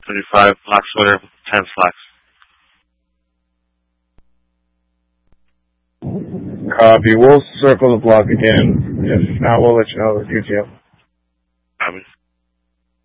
25, black sweater, 10 slacks. Copy. We'll circle the block again. If not, we'll let you know the detail.